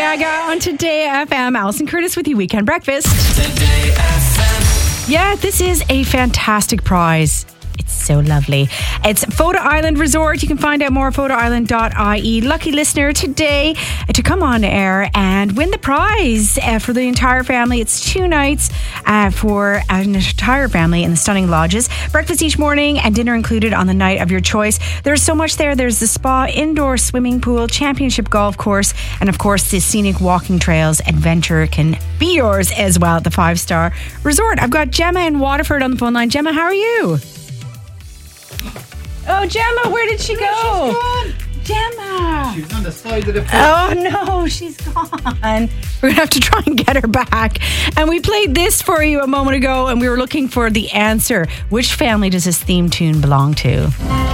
Gaga on Today FM. Alison Curtis with you, Weekend Breakfast. Today FM. Yeah, this is a fantastic prize. It's so lovely. It's Photo Island Resort. You can find out more at photoisland.ie. Lucky listener today to come on air and win the prize for the entire family. It's 2 nights for an entire family in the stunning lodges. Breakfast each morning and dinner included on the night of your choice. There's so much there. There's the spa, indoor swimming pool, championship golf course, and of course the scenic walking trails. Adventure can be yours as well at the 5-star resort. I've got Gemma in Waterford on the phone line. Gemma, how are you? Oh, Gemma, where did she go? She's gone. Gemma. She's on the side of the pool. Oh, no, she's gone. We're going to have to try and get her back. And we played this for you a moment ago, and we were looking for the answer. Which family does this theme tune belong to?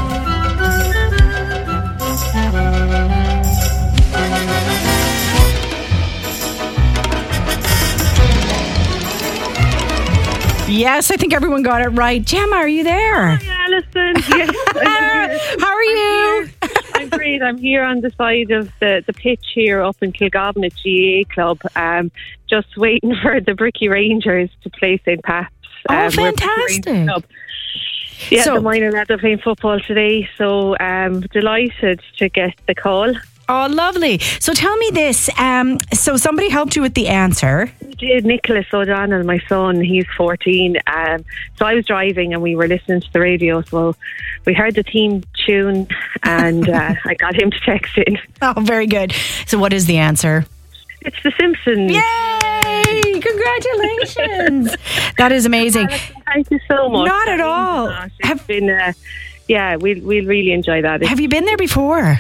Yes, I think everyone got it right. Gemma, are you there? Hi, Alison. Yes, how are you? I'm great. I'm here on the side of the pitch here up in Kilgovan at GAA Club, just waiting for the Bricky Rangers to play St. Pat's. Oh, fantastic. Yeah, so, the minor lads are playing football today, so delighted to get the call. Oh, lovely. So tell me this. So somebody helped you with the answer. Did Nicholas O'Donnell, my son, he's 14. So I was driving and we were listening to the radio. So we heard the theme tune and I got him to text in. Oh, very good. So what is the answer? It's The Simpsons. Yay! Congratulations. That is amazing. Thank you so much. Not at all. It's been, we'll really enjoy that. Have you been there before?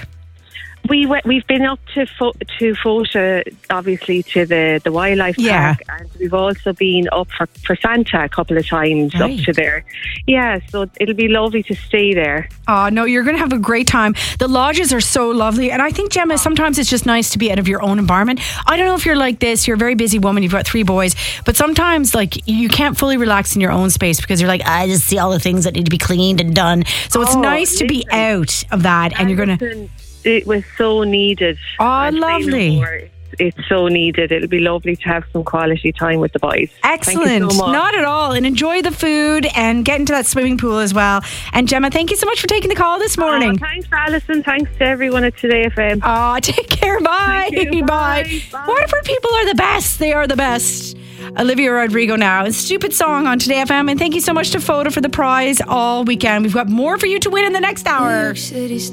We've been up to Fota, obviously, to the wildlife park, and we've also been up for Santa a couple of times up to there. Yeah, so it'll be lovely to stay there. Oh, no, you're going to have a great time. The lodges are so lovely, and I think, Gemma, sometimes it's just nice to be out of your own environment. I don't know if you're like this, you're a very busy woman, you've got 3 boys, but sometimes, like, you can't fully relax in your own space because you're like, I just see all the things that need to be cleaned and done. So it's nice to be out of that, and you're going to... It was so needed. Oh, lovely. It's so needed. It'll be lovely to have some quality time with the boys. Excellent. Thank you so much. Not at all. And enjoy the food and get into that swimming pool as well. And Gemma, thank you so much for taking the call this morning. Thanks, Alison. Thanks to everyone at Today FM. Oh, take care. Bye. Bye. Waterford people are the best. They are the best. Olivia Rodrigo now. A stupid song on Today FM. And thank you so much to Photo for the prize all weekend. We've got more for you to win in the next hour.